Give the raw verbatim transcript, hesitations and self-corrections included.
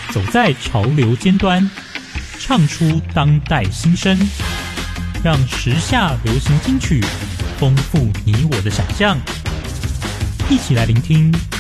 走在潮流尖端，唱出当代新声，让时下流行金曲丰富你我的想象。一起来聆听